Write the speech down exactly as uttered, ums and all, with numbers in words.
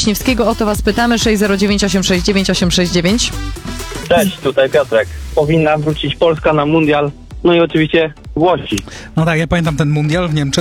Wiśniewskiego. O to was pytamy. sześć zero dziewięć osiem sześć dziewięć osiem sześć dziewięć. Cześć, tutaj Piotrek. Powinna wrócić Polska na mundial. No i oczywiście Włosi. No tak, ja pamiętam ten mundial w Niemczech.